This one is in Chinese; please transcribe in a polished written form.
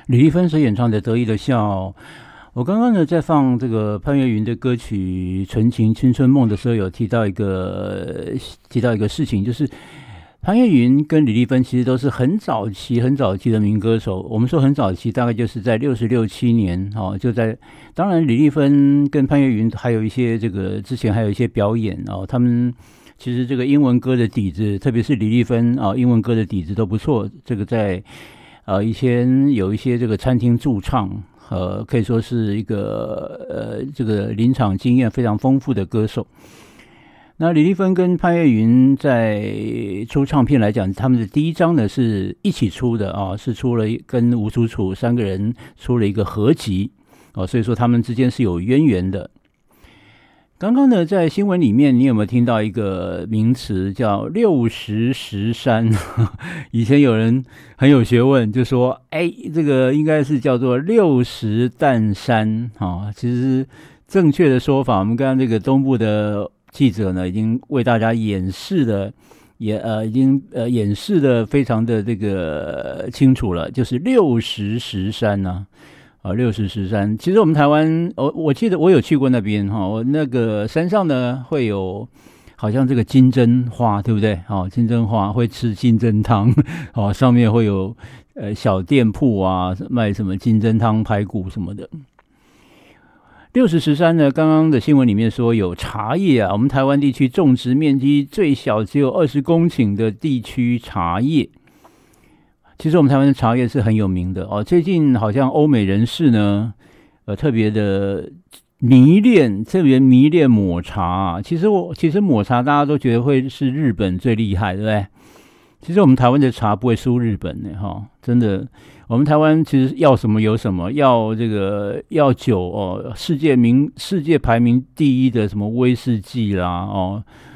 李丽芬所演唱的《得意的笑》。我刚刚呢在放这个潘越云的歌曲《纯情青春梦》的时候，有提到一个事情，就是潘越云跟李丽芬其实都是很早期的民歌手。我们说很早期，大概就是在66、7年哦，当然李丽芬跟潘越云还有一些之前还有一些表演哦，他们其实这个英文歌的底子，特别是李丽芬啊，英文歌的底子都不错。这个在以前有一些这个餐厅驻唱。可以说是一个这个临场经验非常丰富的歌手。那李丽芬跟潘越云在出唱片来讲，他们的第一张呢是一起出的啊，是出了跟吴楚楚三个人出了一个合集啊，所以说他们之间是有渊源的。刚刚呢，在新闻里面，你有没有听到一个名词叫60石山？以前有人很有学问，就说：“这个应该是叫做60担山啊。”其实正确的说法，我们刚刚这个东部的记者呢，已经为大家演示的，已经演示的非常的这个清楚了，就是60石山呢。60石山，其实我们台湾，我记得我有去过那边哈，我那个山上呢会有好像这个金针花，对不对？金针花会吃金针汤，上面会有小店铺啊，卖什么金针汤、排骨什么的。60石山呢，刚刚的新闻里面说有茶叶啊，我们台湾地区种植面积最小只有20公顷的地区茶叶。其实我们台湾的茶叶是很有名的哦。最近好像欧美人士呢，特别迷恋抹茶啊。其实抹茶大家都觉得会是日本最厉害，对不对？其实我们台湾的茶不会输日本的哈，真的。我们台湾其实要什么有什么，要酒哦，世界排名第一的什么威士忌啦哦。